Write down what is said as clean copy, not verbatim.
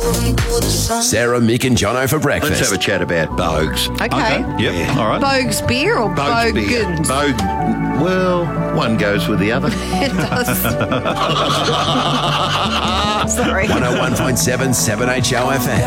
Sarah, Mick and Jono for breakfast. Let's have a chat about Bogues. Okay. Yep. Yeah. All right. Bogues beer or Bogues beer. Bogans? Well, one goes with the other. It does. Sorry. 101.7 7HO FM.